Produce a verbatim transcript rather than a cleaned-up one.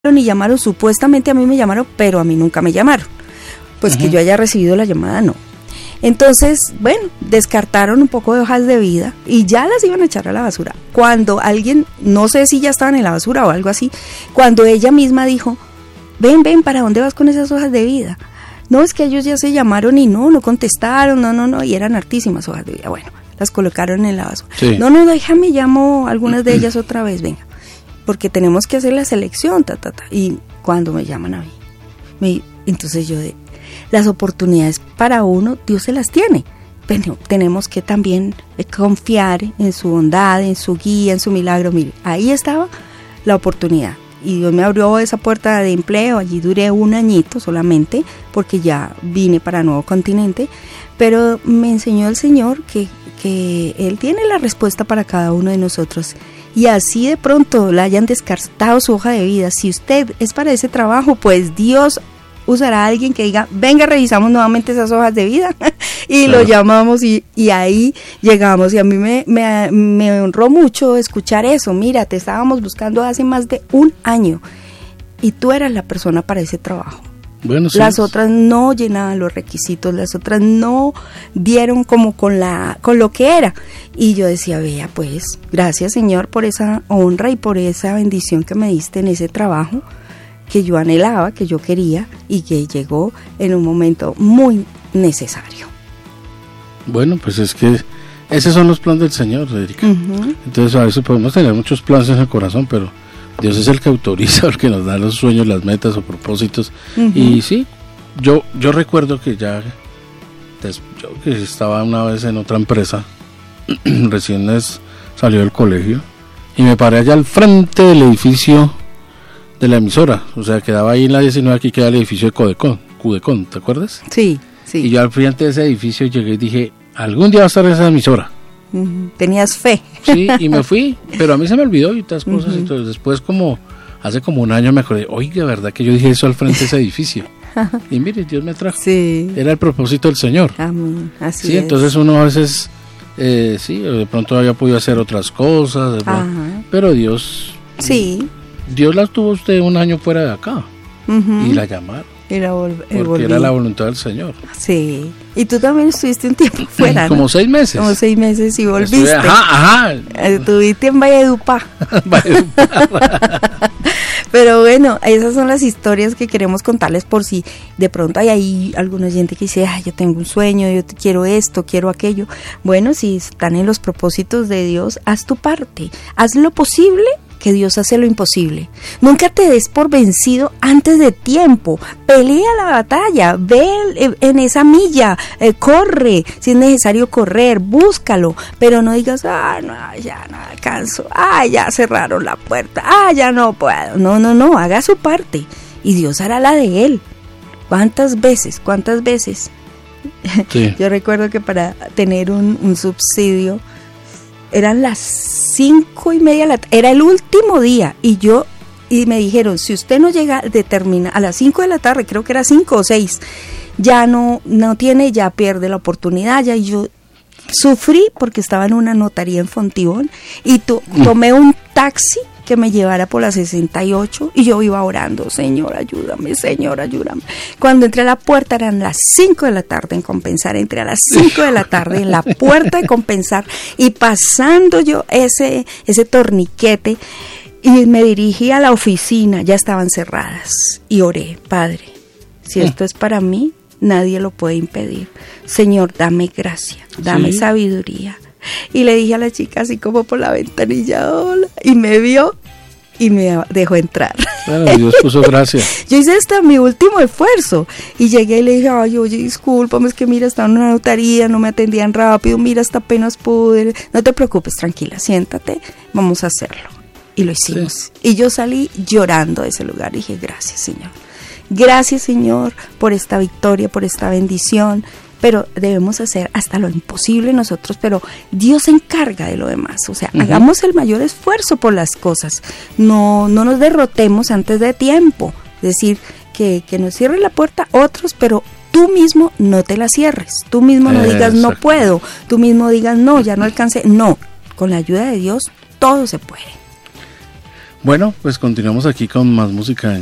y llamaron, supuestamente a mí me llamaron, pero a mí nunca me llamaron. Pues uh-huh. que yo haya recibido la llamada, no. Entonces, bueno, descartaron un poco de hojas de vida y ya las iban a echar a la basura. Cuando alguien, no sé si ya estaban en la basura o algo así, cuando ella misma dijo, ven, ven, ¿para dónde vas con esas hojas de vida? No, es que ellos ya se llamaron y no, no contestaron, no, no, no, y eran hartísimas hojas de vida. Bueno, las colocaron en la basura. Sí. No, no, déjame, llamo algunas de ellas otra vez, venga, porque tenemos que hacer la selección, ta, ta, ta. Y cuando me llaman a mí, me, entonces yo de... Las oportunidades para uno, Dios se las tiene, pero tenemos que también confiar en su bondad, en su guía, en su milagro. Mire, ahí estaba la oportunidad y Dios me abrió esa puerta de empleo. Allí duré un añito solamente porque ya vine para Nuevo Continente, pero me enseñó el Señor que, que Él tiene la respuesta para cada uno de nosotros. Y así de pronto la hayan descartado su hoja de vida, si usted es para ese trabajo, pues Dios usará a alguien que diga, venga, revisamos nuevamente esas hojas de vida y claro. Lo llamamos y, y ahí llegamos. Y a mí me, me, me honró mucho escuchar eso. Mira, te estábamos buscando hace más de un año y tú eras la persona para ese trabajo. Bueno, sí. Las otras no llenaban los requisitos, las otras no dieron como con la con lo que era. Y yo decía, vea pues, gracias Señor por esa honra y por esa bendición que me diste en ese trabajo que yo anhelaba, que yo quería y que llegó en un momento muy necesario. Bueno, pues es que esos son los planes del Señor, Erika. Uh-huh. Entonces a veces podemos tener muchos planes en el corazón, pero Dios es el que autoriza, el que nos da los sueños, las metas o propósitos. Uh-huh. Y sí, yo yo recuerdo que ya, yo que estaba una vez en otra empresa, recién es, salió del colegio, y me paré allá al frente del edificio de la emisora, o sea, quedaba ahí en la diecinueve, aquí queda el edificio de Codecon, Cudecon, ¿te acuerdas? Sí, sí. Y yo al frente de ese edificio llegué y dije, algún día va a estar esa emisora. Uh-huh. Tenías fe. Sí, y me fui, pero a mí se me olvidó y otras cosas, uh-huh. Entonces después como, hace como un año me acordé, oiga, ¿verdad que yo dije eso al frente de ese edificio? Y mire, Dios me trajo. Sí. Era el propósito del Señor. Amén, así sí, es. Entonces uno a veces, eh, sí, de pronto había podido hacer otras cosas, uh-huh. Pero Dios... Sí. Dios la tuvo usted un año fuera de acá, uh-huh. Y la llamaron, y la vol- porque volví. Era la voluntad del Señor. Sí, y tú también estuviste un tiempo fuera, como ¿no? seis meses. Como seis meses y volviste. Estuve, ajá, ajá. Estuviste en Valledupar. Pero bueno, esas son las historias que queremos contarles por si de pronto hay ahí alguna gente que dice, ay, yo tengo un sueño, yo quiero esto, quiero aquello. Bueno, si están en los propósitos de Dios, haz tu parte, haz lo posible, que Dios hace lo imposible. Nunca te des por vencido antes de tiempo. Pelea la batalla, ve en esa milla, eh, corre, si es necesario correr, búscalo, pero no digas, ah, no, ya no alcanzo, ah, ya cerraron la puerta, ah, ya no puedo. No, no, no, haga su parte y Dios hará la de él. ¿Cuántas veces? ¿Cuántas veces? Sí. Yo recuerdo que para tener un, un subsidio eran las cinco y media, la, era el último día y yo, y me dijeron, si usted no llega determina a las cinco de la tarde, creo que era cinco o seis, ya no, no tiene, ya pierde la oportunidad, ya. Y yo sufrí porque estaba en una notaría en Fontibón y to, tomé un taxi que me llevara por la sesenta y ocho y yo iba orando, Señor, ayúdame, Señor, ayúdame. Cuando entré a la puerta eran las cinco de la tarde en Compensar, entré a las cinco de la tarde en la puerta de Compensar y pasando yo ese, ese torniquete y me dirigí a la oficina, ya estaban cerradas y oré, Padre, si esto es para mí, nadie lo puede impedir. Señor, dame gracia, dame sí. sabiduría. Y le dije a la chica así como por la ventanilla, hola, y me vio y me dejó entrar. Bueno, Dios puso gracia. Yo hice hasta mi último esfuerzo y llegué y le dije, ay, oye, discúlpame, es que mira, estaba en una notaría, no me atendían rápido, mira, hasta apenas pude. No te preocupes, tranquila, siéntate, vamos a hacerlo. Y lo hicimos. Sí. Y yo salí llorando de ese lugar y dije, gracias, Señor. Gracias, Señor, por esta victoria, por esta bendición. Pero debemos hacer hasta lo imposible nosotros, pero Dios se encarga de lo demás. O sea, uh-huh. hagamos el mayor esfuerzo por las cosas. No, no nos derrotemos antes de tiempo. Es decir, que, que nos cierren la puerta otros, pero tú mismo no te la cierres. Tú mismo no digas no puedo. Tú mismo digas no, ya no alcancé. No, con la ayuda de Dios todo se puede. Bueno, pues continuamos aquí con más música en